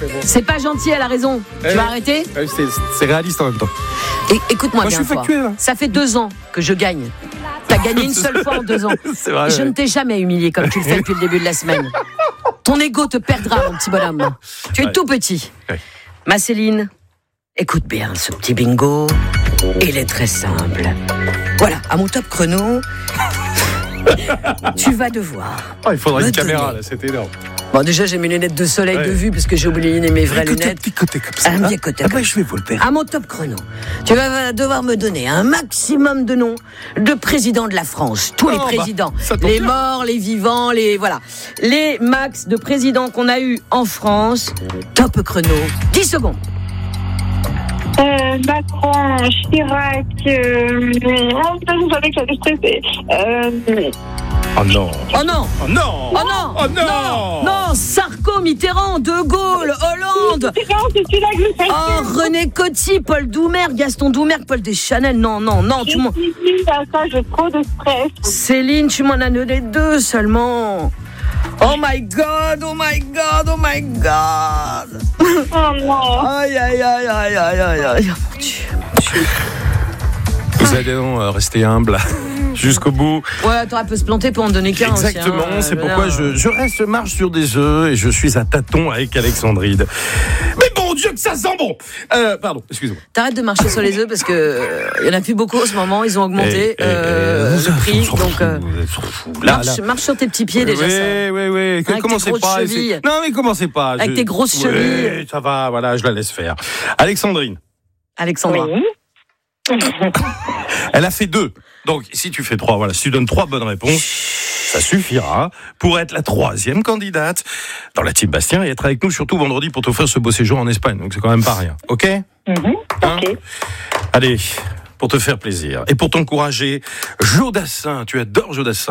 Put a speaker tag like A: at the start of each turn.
A: C'est pas gentil, elle a raison. Tu vas arrêter ?
B: C'est réaliste en même temps.
A: Écoute-moi
B: Moi,
A: bien,
B: je suis factuel, hein.
A: Ça fait 2 ans que je gagne. T'as gagné une seule fois en 2 ans.
B: C'est vrai.
A: Je ne t'ai jamais humilié comme tu le fais depuis le début de la semaine. Ton ego te perdra, mon petit bonhomme. Tu es tout petit.
B: Ouais.
A: Ma Céline, écoute bien ce petit bingo. Il est très simple. Voilà, à mon top chrono, tu vas devoir.
B: Oh, il faudrait
A: me
B: une caméra,
A: donner.
B: là, c'est énorme.
A: Bon, déjà, j'ai mes lunettes de soleil de vue parce que j'ai oublié mes vraies lunettes.
B: Petit côté comme ça.
A: Un petit côté comme
B: je vais vous le faire.
A: À mon top chrono, tu vas devoir me donner un maximum de noms de présidents de la France. Tous les présidents.
B: ça tombe
A: Les
B: bien.
A: morts, les vivants, voilà. Les max de présidents qu'on a eu en France. Top chrono. 10 secondes.
C: Macron, Chirac, vous savez que j'allais stresser.
B: Oh non.
A: Oh non.
B: Oh non.
A: Oh non.
B: Oh non.
A: Non, Sarko, Mitterrand, De Gaulle, Hollande.
C: C'est celui-là que je fais.
A: Oh, René Coty, Paul Doumergue, Gaston Doumergue, Paul Deschanel. Non, tout le monde.
C: Ça, j'ai trop de stress.
A: Céline, tu m'en as donné 2 seulement. Oh my God, oh my God, oh my God.
C: Oh non.
A: Aïe, aïe, aïe, aïe, aïe, aïe, aïe. Mon Dieu.
B: Vous allez donc rester humble jusqu'au bout.
A: Ouais, t'aurais pu se planter pour en donner qu'un aussi.
B: Exactement,
A: hein,
B: c'est pourquoi je reste marche sur des œufs et je suis à tâtons avec Alexandrine. Mais bon Dieu que ça sent bon. Pardon, excusez-moi.
A: T'arrêtes de marcher sur les œufs parce que il y en a plus beaucoup en ce moment, ils ont augmenté le prix. Donc marche sur tes petits pieds déjà.
B: Oui.
A: Avec
B: Commencez
A: tes grosses
B: pas.
A: chevilles.
B: Non mais commencez pas.
A: Avec tes grosses chevilles.
B: Ça va, voilà, je la laisse faire. Alexandrine,
A: Alexandra.
C: Oui.
B: elle a fait 2. Donc si tu fais 3, voilà, si tu donnes 3 bonnes réponses, ça suffira pour être la 3e candidate dans la Team Bastien et être avec nous surtout vendredi pour t'offrir ce beau séjour en Espagne. Donc c'est quand même pas rien. Ok ? Hein ?
C: Ok.
B: Allez, pour te faire plaisir et pour t'encourager, Joe Dassin, tu adores Joe Dassin.